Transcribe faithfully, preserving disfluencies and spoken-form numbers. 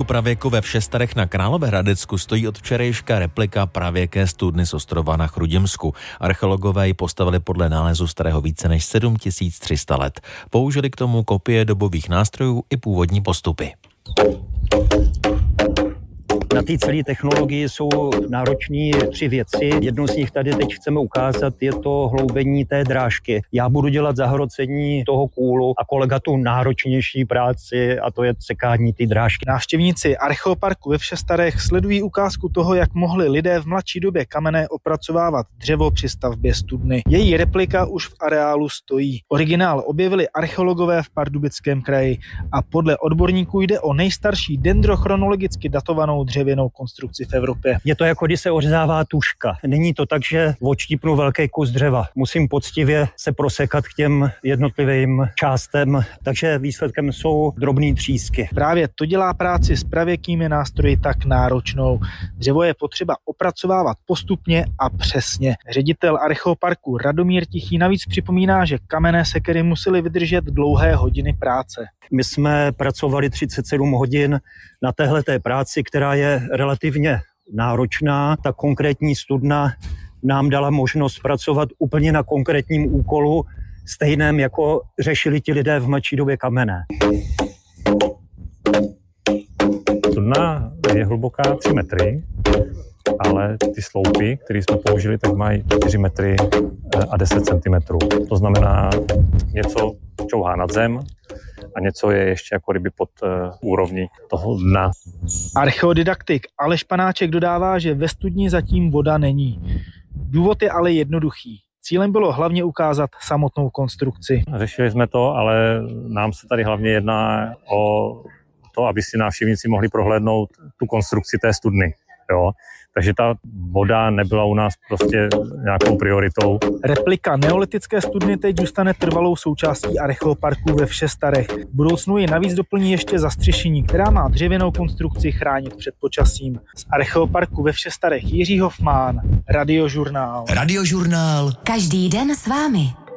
pravěku ve Všestarech na Královéhradecku stojí od včerejška replika pravěké studny z ostrova na Chrudimsku. Archeologové ji postavili podle nálezu starého více než sedm tisíc tři sta let. Použili k tomu kopie dobových nástrojů i původní postupy. Na té celé technologii jsou náročné tři věci. Jednu z nich tady teď chceme ukázat, je to hloubení té drážky. Já budu dělat zahrocení toho kůlu a kolega tu náročnější práci, a to je sekání té drážky. Návštěvníci Archeoparku ve Všestarech sledují ukázku toho, jak mohli lidé v mladší době kamenné opracovávat dřevo při stavbě studny. Její replika už v areálu stojí. Originál objevili archeologové v Pardubickém kraji a podle odborníků jde o nejstarší dendrochronologicky datovanou dřevěnou konstrukci v Evropě. Je to jako když se ořezává tuška. Není to tak, že odštípnu velký kus dřeva. Musím poctivě se prosekat k těm jednotlivým částem, takže výsledkem jsou drobné třísky. Právě to dělá práci s pravěkými nástroji tak náročnou. Dřevo je potřeba opracovávat postupně a přesně. Ředitel Archeoparku Radomír Tichý navíc připomíná, že kamenné sekery musely vydržet dlouhé hodiny práce. My jsme pracovali třicet sedm hodin na téhleté práci, která je relativně náročná. Ta konkrétní studna nám dala možnost pracovat úplně na konkrétním úkolu, stejném jako řešili ti lidé v mladší době kamenné. Studna je hluboká tři metry, ale ty sloupy, které jsme použili, tak mají čtyři metry a deset centimetrů. To znamená, něco čouhá nad zem a něco je ještě jako kdyby pod uh, úrovní toho dna. Archeodidaktik Aleš Panáček dodává, že ve studni zatím voda není. Důvod je ale jednoduchý. Cílem bylo hlavně ukázat samotnou konstrukci. Řešili jsme to, ale nám se tady hlavně jedná o to, aby si návštěvníci mohli prohlédnout tu konstrukci té studny. Jo? Takže ta voda nebyla u nás prostě nějakou prioritou. Replika neolitické studny teď zůstane trvalou součástí Archeoparku ve Všestarech. V budoucnu ji navíc doplní ještě zastřešení, která má dřevěnou konstrukci chránit před počasím. Z Archeoparku ve Všestarech Jiří Hofmán, Radiožurnál. Radiožurnál. Každý den s vámi.